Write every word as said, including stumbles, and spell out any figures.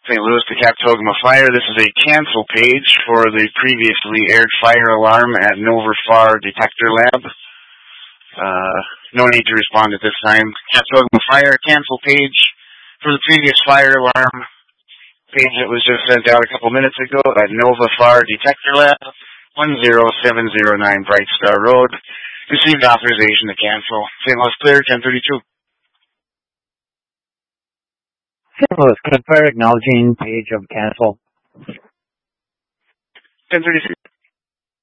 Saint Louis to Captogama Fire. This is a cancel page for the previously aired fire alarm at Nova Far Detector Lab. Uh, no need to respond at this time. Captogama Fire, cancel page for the previous fire alarm page that was just sent out a couple minutes ago at Nova Far Detector Lab, one zero seven zero nine Bright Star Road. Received authorization to cancel. Saint Louis clear, ten thirty-two. Saint Louis, Code Fire acknowledging page of cancel. ten thirty-two.